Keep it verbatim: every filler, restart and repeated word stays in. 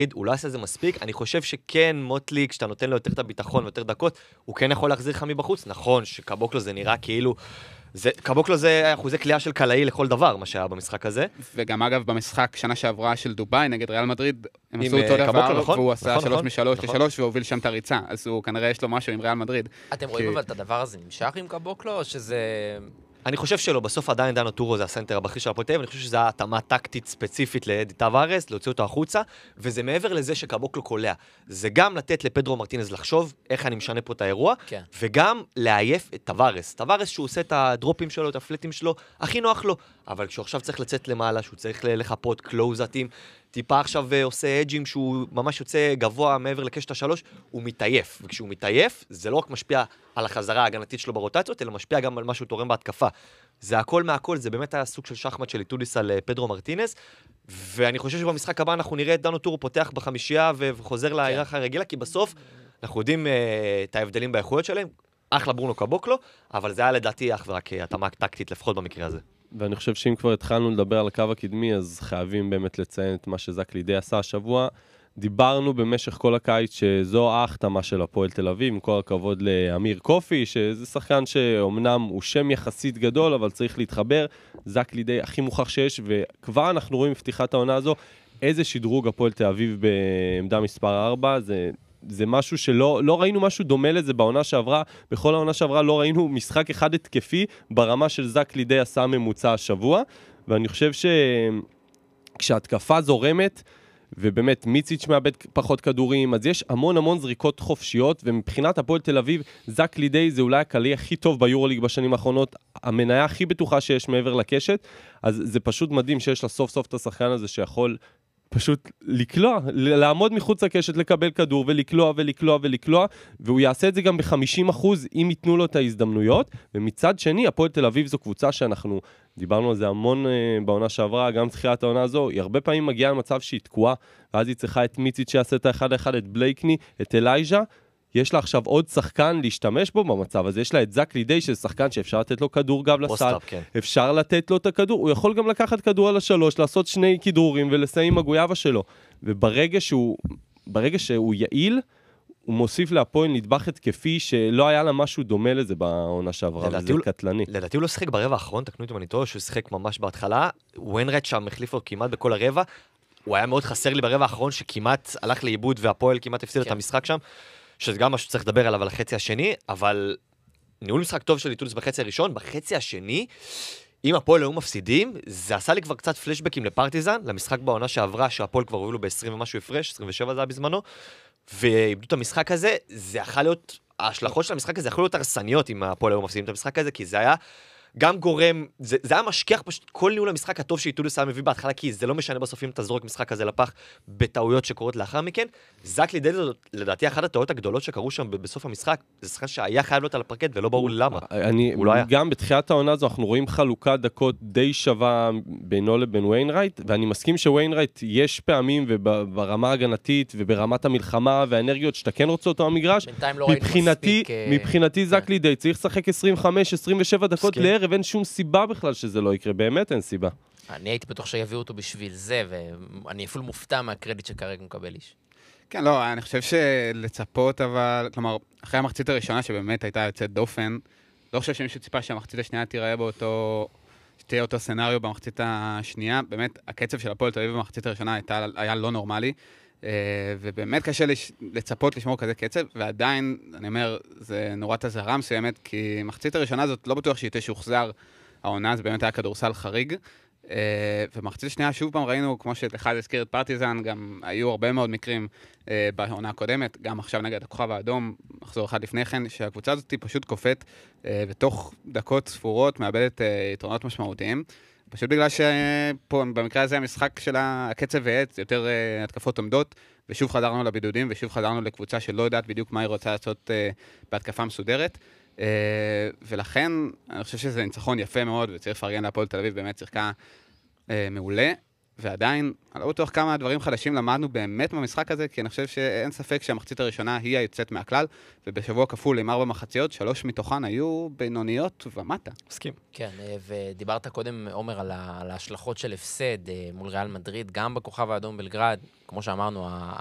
הוא לא עשה זה מספיק, אני חושב שכן, מוטלי, כשאתה נותן לו יותר את הביטחון ויותר דקות, הוא כן יכול להחזיר לך מבחוץ, נכון שקבוקלו זה נראה כאילו, זה, קבוקלו זה אחוזי קליעה של קלעי לכל דבר, מה שהיה במשחק הזה. וגם אגב, במשחק שנה שעברה של דובאי נגד ריאל מדריד, הם עשו אותו דבר, נכון, והוא עשה נכון, שלוש נכון, משלוש נכון. לשלוש, והוביל שם את הריצה, אז הוא כנראה יש לו משהו עם ריאל מדריד. אתם רואים אבל את הדבר הזה נמשך עם קבוקלו, או שזה... אני חושב שלא, בסוף עדיין דנו טורו זה הסנטר הבכיר של הפועל תל אביב, אני חושב שזה התאמה טקטית ספציפית לאדי טווארס, להוציא אותו החוצה, וזה מעבר לזה שקבוקלו קולע. זה גם לתת לפדרו מרטינז לחשוב איך אני משנה פה את האירוע, כן. וגם לעייף את טווארס. טווארס שהוא עושה את הדרופים שלו, את הפלטים שלו, הכי נוח לו, אבל כשהוא עכשיו צריך לצאת למעלה, שהוא צריך לחפות קלוזתים, טיפה עכשיו עושה אג'ים שהוא ממש יוצא גבוה מעבר לקשת השלוש, הוא מתעייף. וכשהוא מתעייף, זה לא רק משפיע על החזרה ההגנתית שלו ברוטציות, אלא משפיע גם על מה שהוא תורם בהתקפה. זה הכל מהכל, זה באמת היה סוג של שחמט של איטודיס על פדרו מרטינס, ואני חושב שבמשחק הבא אנחנו נראה את דנו טורו פותח בחמישייה וחוזר להיררכיה הרגילה, כי בסוף אנחנו יודעים את ההבדלים באיכויות שלהם, אחלה ברונו קבוקלו, אבל זה היה לדעתי אך ורק התאמה טקטית לפחות במקרה הזה. ואני חושב שאם כבר התחלנו לדבר על הקו הקדמי, אז חייבים באמת לציין את מה שזק לידי עשה השבוע. דיברנו במשך כל הקיץ שזו ההחתמה של הפועל תל אביב, עם כל הכבוד לאמיר קופי, שזה שחקן שאומנם הוא שם יחסית גדול, אבל צריך להתחבר. זק לידי הכי מוכח שיש, וכבר אנחנו רואים בפתיחת העונה הזו, איזה שדרוג הפועל תל אביב בעמדה מספר ארבע, זה... זה משהו שלא לא ראינו משהו דומה לזה בעונה שעברה, בכל העונה שעברה לא ראינו משחק אחד התקפי ברמה של זק לידי עשה ממוצע השבוע, ואני חושב שכשהתקפה זורמת, ובאמת מיציץ' מאבד פחות כדורים, אז יש המון המון זריקות חופשיות, ומבחינת הפועל תל אביב, זק לידי זה אולי הקלי הכי טוב ביורוליג בשנים האחרונות, המניה הכי בטוחה שיש מעבר לקשת, אז זה פשוט מדהים שיש לה סוף סוף את השחקן הזה שיכול פשוט לקלוע, לעמוד מחוץ לקשת, לקבל כדור ולקלוע ולקלוע ולקלוע, והוא יעשה את זה גם ב-חמישים אחוז אם ייתנו לו את ההזדמנויות, ומצד שני, הפועל תל אביב זו קבוצה שאנחנו דיברנו על זה המון uh, בעונה שעברה, גם תחילת העונה הזו, היא הרבה פעמים מגיעה למצב שהיא תקועה, ואז היא צריכה את מיצית שיעשה את האחד האחד, את בלייקני, את אלייז'ה, יש לה עכשיו עוד שחקן להשתמש בו במצב, אז יש לה את זק לידי, שזה שחקן שאפשר לתת לו כדור גב לסל, כן. אפשר לתת לו את הכדור, הוא יכול גם לקחת כדור על השלוש, לעשות שני כדרורים ולסיים עם הגויאבה שלו, וברגע שהוא, ברגע שהוא יעיל, הוא מוסיף להפועל נדבך התקפי שלא היה לה משהו דומה לזה בעונה שעברה, וזה קטלני. לדעתי הוא לא שחק ברבע האחרון, תקנו אותי אם אני טועה, שהוא שחק ממש בהתחלה, וויינרייט שם החליף לו כמעט בכל הרבע, הוא היה מאוד חסר לי ברבע האחרון, שכמעט הלך לאיבוד והפועל כמעט הפסיד את המשחק שם, שזה גם משהו שצריך לדבר עליו על החצי השני, אבל ניהול משחק טוב של איטודיס בחצי הראשון, בחצי השני, אם הפועל היו מפסידים, זה עשה לי כבר קצת פלשבקים לפרטיזן, למשחק בעונה שעברה, שהפועל כבר הובילו ב-עשרים ומשהו הפרש, עשרים ושבע זה היה בזמנו, ואיבדו את המשחק הזה, זה יכול להיות, ההשלכות של המשחק הזה יכול להיות הרסניות אם הפועל היו מפסידים את המשחק הזה, כי זה היה גם גורם, זה, זה היה משכיח פשוט כל ניהול המשחק הטוב שאיטודיס היה מביא בהתחלה, כי זה לא משנה בסוף אם אתה זורק משחק הזה לפח בטעויות שקורות לאחר מכן. זק לידי, לדעתי, אחת הטעויות הגדולות שקרו שם בסוף המשחק, זה שחקן שהיה חייב להיות על הפרקט ולא ברור למה. אני, הוא לא היה. גם בתחילת העונה הזו אנחנו רואים חלוקת דקות די שווה בינו לבין וויינרייט, ואני מסכים שוויינרייט יש פעמים וברמה ההגנתית וברמת המלחמה והאנרגיות שאתה כן רוצה אותו המגרש, לא מבחינתי, מבחינתי זק לידי צריך לשחק עשרים וחמש עשרים ושבע דקות לערב, אין שום סיבה בכלל שזה לא יקרה, באמת אין סיבה. אני הייתי בטוח שיביאו אותו בשביל זה, ואני אפילו מופתע מהקרדיט שכרגע מקבל איש. כן, לא, אני חושב שלצפות, אבל, כלומר, אחרי המחצית הראשונה שבאמת הייתה יוצאת דופן, לא חושב שמישהו ציפה שהמחצית השנייה תיראה באותו, שתהיה אותו סנריו במחצית השנייה, באמת, הקצב של הפועל תל אביב במחצית הראשונה הייתה, היה לא נורמלי, ובאמת קשה לצפות לשמור כזה קצב, ועדיין, אני אומר, זה נורת הזהרה מסוימת, כי מחצית הראשונה הזאת לא בטוח שהיא תשוחזר, העונה, זה באמת היה כדורסל חריג, ומחצית השנייה, שוב פעם ראינו, כמו שאחד הזכיר את פרטיזן, גם היו הרבה מאוד מקרים בעונה הקודמת, גם עכשיו נגד הכוכב האדום, מחזור אחד לפני כן, שהקבוצה הזאת פשוט קופאת, ותוך דקות ספורות מאבדת יתרונות משמעותיים, פשוט בגלל שפה, במקרה הזה, המשחק של הקצב ועץ, יותר התקפות עומדות, ושוב חזרנו לבידודים, ושוב חזרנו לקבוצה שלא יודעת בדיוק מה היא רוצה לעשות בהתקפה מסודרת, ולכן אני חושב שזה ניצחון יפה מאוד, וצריך לפרגן להפועל תל אביב, באמת שיחקה מעולה, ועדיין, אני לא בטוח כמה דברים חדשים למדנו באמת במשחק הזה, כי אני חושב שאין ספק שהמחצית הראשונה היא היוצאת מהכלל, ובשבוע כפול עם ארבע מחציות, שלוש מתוכן היו בינוניות ומטה. מסכים. כן, ודיברת קודם, עומר, על ההשלכות של הפסד מול ריאל מדריד, גם בכוכב האדום בלגרד, כמו שאמרנו,